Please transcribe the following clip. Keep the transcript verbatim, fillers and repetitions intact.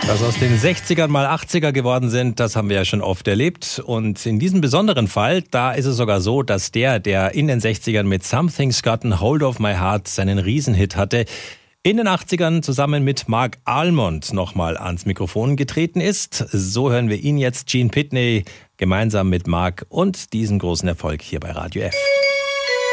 Dass aus den sechzigern mal achtziger geworden sind, das haben wir ja schon oft erlebt. Und in diesem besonderen Fall, da ist es sogar so, dass der, der in den sechzigern mit Something's Gotten Hold of My Heart seinen Riesenhit hatte, in den achtzigern zusammen mit Mark Almond nochmal ans Mikrofon getreten ist. So hören wir ihn jetzt, Gene Pitney, gemeinsam mit Mark und diesen großen Erfolg hier bei Radio F.